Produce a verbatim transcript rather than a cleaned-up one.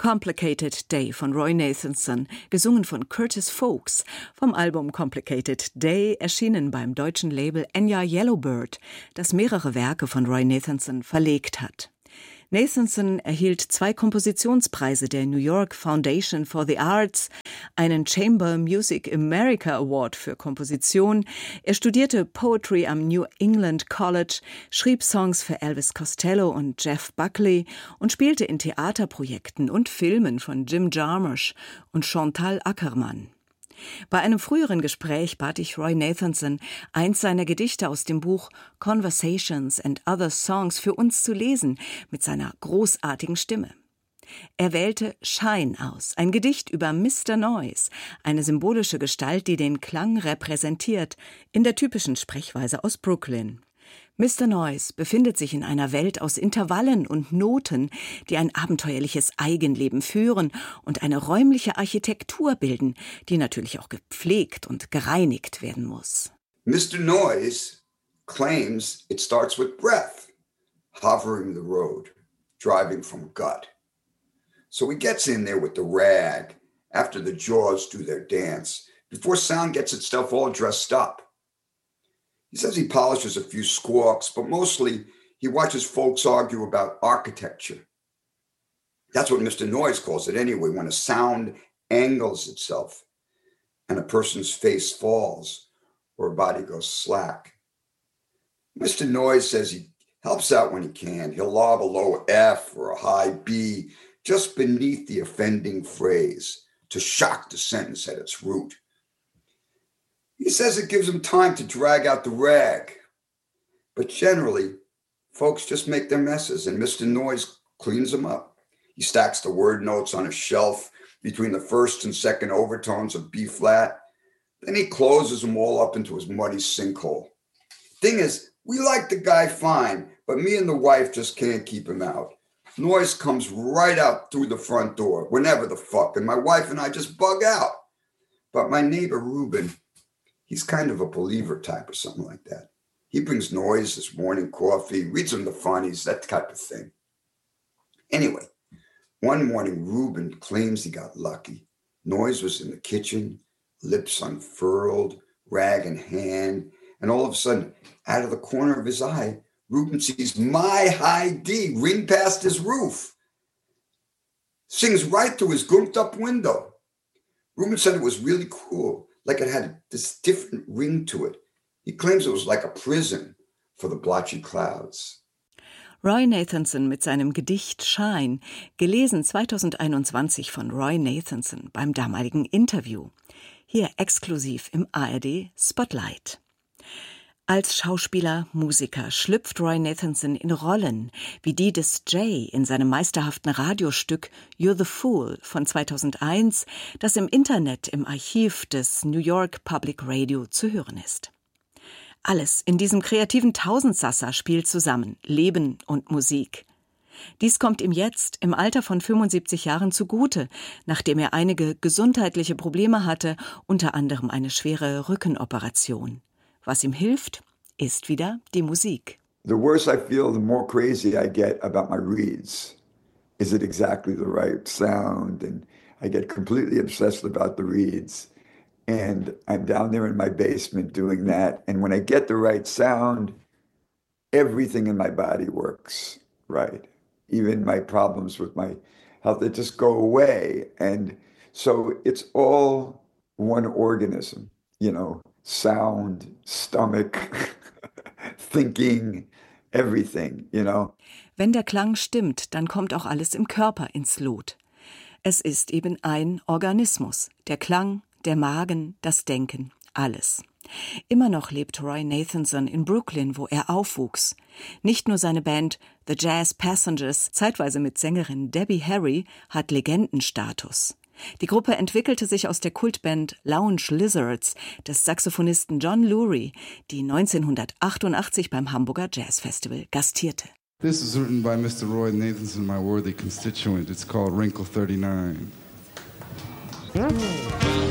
Complicated Day von Roy Nathanson, gesungen von Curtis Folks, vom Album Complicated Day, erschienen beim deutschen Label Enya Yellowbird, das mehrere Werke von Roy Nathanson verlegt hat. Nathanson erhielt zwei Kompositionspreise der New York Foundation for the Arts, einen Chamber Music America Award für Komposition. Er studierte Poetry am New England College, schrieb Songs für Elvis Costello und Jeff Buckley und spielte in Theaterprojekten und Filmen von Jim Jarmusch und Chantal Akerman. Bei einem früheren Gespräch bat ich Roy Nathanson, eins seiner Gedichte aus dem Buch Conversations and Other Songs für uns zu lesen, mit seiner großartigen Stimme. Er wählte Shine aus, ein Gedicht über Mister Noise, eine symbolische Gestalt, die den Klang repräsentiert, in der typischen Sprechweise aus Brooklyn. Mister Noise befindet sich in einer Welt aus Intervallen und Noten, die ein abenteuerliches Eigenleben führen und eine räumliche Architektur bilden, die natürlich auch gepflegt und gereinigt werden muss. Mister Noise claims it starts with breath, hovering the road, driving from gut. So he gets in there with the rag after the jaws do their dance, before sound gets itself all dressed up. He says he polishes a few squawks, but mostly he watches folks argue about architecture. That's what Mister Noise calls it anyway, when a sound angles itself and a person's face falls or a body goes slack. Mister Noise says he helps out when he can. He'll lob a low F or a high B just beneath the offending phrase to shock the sentence at its root. He says it gives him time to drag out the rag. But generally, folks just make their messes and Mister Noise cleans them up. He stacks the word notes on a shelf between the first and second overtones of B flat. Then he closes them all up into his muddy sinkhole. Thing is, we like the guy fine, but me and the wife just can't keep him out. Noise comes right out through the front door, whenever the fuck, and my wife and I just bug out. But my neighbor Ruben, he's kind of a believer type or something like that. He brings Noise his morning coffee, reads him the funnies, that type of thing. Anyway, one morning Ruben claims he got lucky. Noise was in the kitchen, lips unfurled, rag in hand, and all of a sudden, out of the corner of his eye, Ruben sees my high D ring past his roof. Sings right through his gumped up window. Ruben said it was really cool, like it had this different ring to it. He claims it was like a prison for the blotchy clouds. Roy Nathanson mit seinem Gedicht Shine, gelesen zweitausendeinundzwanzig von Roy Nathanson beim damaligen Interview. Hier exklusiv im A R D Spotlight. Als Schauspieler, Musiker schlüpft Roy Nathanson in Rollen, wie die des Jay in seinem meisterhaften Radiostück You're the Fool von zweitausendeins, das im Internet im Archiv des New York Public Radio zu hören ist. Alles in diesem kreativen Tausendsasser spielt zusammen, Leben und Musik. Dies kommt ihm jetzt im Alter von fünfundsiebzig Jahren zugute, nachdem er einige gesundheitliche Probleme hatte, unter anderem eine schwere Rückenoperation. Was ihm hilft, ist wieder die Musik. The worse I feel, the more crazy I get about my reeds. Is it exactly the right sound? And I get completely obsessed about the reeds. And I'm down there in my basement doing that. And when I get the right sound, everything in my body works right. Even my problems with my health, they just go away. And so it's all one organism, you know. Sound, stomach, thinking, everything, you know. Wenn der Klang stimmt, dann kommt auch alles im Körper ins Lot. Es ist eben ein Organismus. Der Klang, der Magen, das Denken, alles. Immer noch lebt Roy Nathanson in Brooklyn, wo er aufwuchs. Nicht nur seine Band The Jazz Passengers, zeitweise mit Sängerin Debbie Harry, hat Legendenstatus. Die Gruppe entwickelte sich aus der Kultband Lounge Lizards des Saxophonisten John Lurie, die neunzehnhundertachtundachtzig beim Hamburger Jazz Festival gastierte. This is written by Mister Roy Nathanson, my worthy constituent. It's called Wrinkle thirty-nine.